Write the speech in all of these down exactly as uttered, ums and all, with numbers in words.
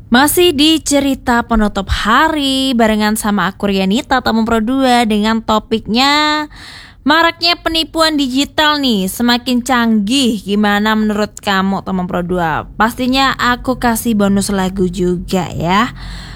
Masih di cerita penutup hari barengan sama aku Rianita Tamu Pro dua dengan topiknya maraknya penipuan digital nih semakin canggih. Gimana menurut kamu Tamu Pro dua? Pastinya aku kasih bonus lagu juga ya.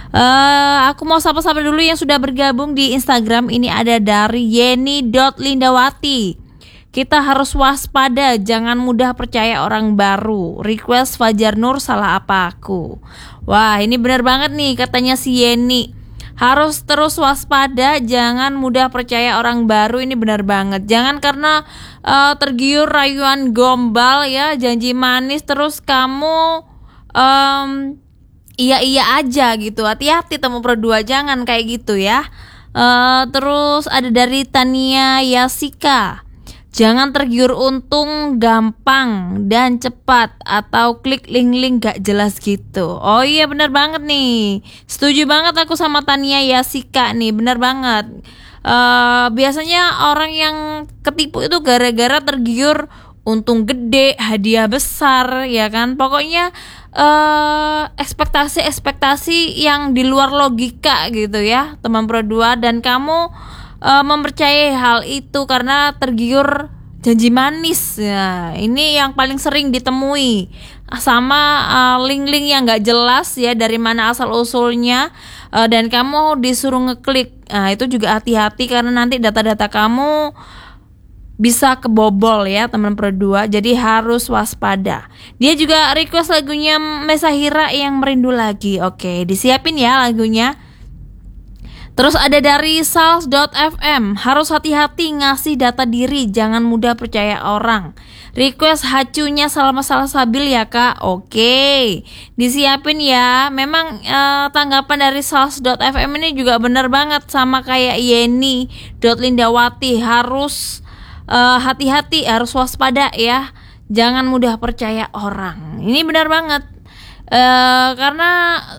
Uh, aku mau sapa-sapa dulu yang sudah bergabung di Instagram. Ini ada dari yeni dot lindawati. Kita harus waspada, jangan mudah percaya orang baru. Request Fajar Nur, salah apa aku? Wah, ini benar banget nih katanya si Yeni. Harus terus waspada, jangan mudah percaya orang baru. Ini benar banget. Jangan karena uh, tergiur rayuan gombal ya, janji manis terus kamu um, iya-iya aja gitu. Hati-hati Tamu Pro dua, jangan kayak gitu ya. Uh, terus ada dari Tania Yasika. Jangan tergiur untung gampang dan cepat atau klik link-link gak jelas gitu. Oh iya benar banget nih. Setuju banget aku sama Tania Yasika nih, benar banget. Uh, biasanya orang yang ketipu itu gara-gara tergiur untung gede, hadiah besar ya kan. Pokoknya uh, ekspektasi-ekspektasi yang di luar logika gitu ya teman Pro dua. Dan kamu Uh, mempercayai hal itu karena tergiur janji manis ya. Ini yang paling sering ditemui sama uh, link-link yang gak jelas ya dari mana asal usulnya, uh, dan kamu disuruh ngeklik. Nah itu juga hati-hati karena nanti data-data kamu bisa kebobol ya teman Pro dua. Jadi harus waspada. Dia juga request lagunya Mesahira yang Merindu Lagi. Oke, disiapin ya lagunya. Terus ada dari sals dot f m. Harus hati-hati ngasih data diri, jangan mudah percaya orang. Request hacunya Salma Salsabil ya kak. Oke, disiapin ya. Memang eh, tanggapan dari sals dot f m ini juga benar banget sama kayak yeni dot lindawati. Harus eh, hati-hati, harus waspada ya. Jangan mudah percaya orang. Ini benar banget. Eh, karena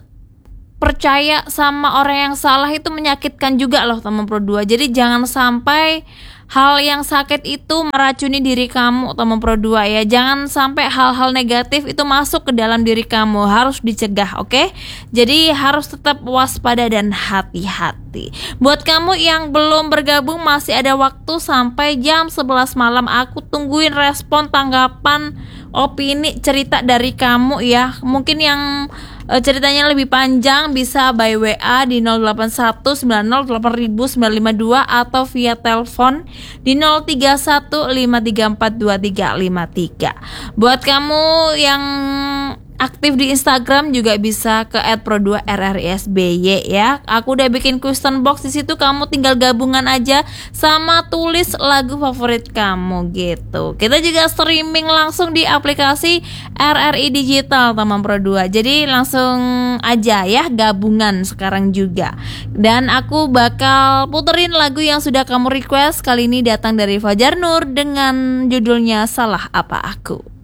percaya sama orang yang salah itu menyakitkan juga loh teman Pro dua. Jadi jangan sampai hal yang sakit itu meracuni diri kamu teman Pro dua ya. Jangan sampai hal-hal negatif itu masuk ke dalam diri kamu. Harus dicegah, oke? Okay? Jadi harus tetap waspada dan hati-hati. Buat kamu yang belum bergabung, masih ada waktu sampai jam sebelas malam. Aku tungguin respon, tanggapan, opini, cerita dari kamu ya. Mungkin yang ceritanya lebih panjang bisa by W A di nol delapan satu sembilan nol delapan sembilan lima dua atau via telepon di nol tiga satu lima tiga empat dua tiga lima tiga. Buat kamu yang aktif di Instagram juga bisa ke et pro dua r r i s b y ya. Aku udah bikin question box di situ, kamu tinggal gabungan aja sama tulis lagu favorit kamu gitu. Kita juga streaming langsung di aplikasi R R I Digital teman Pro dua. Jadi langsung aja ya gabungan sekarang juga. Dan aku bakal puterin lagu yang sudah kamu request. Kali ini datang dari Fajar Nur dengan judulnya Salah Apa Aku.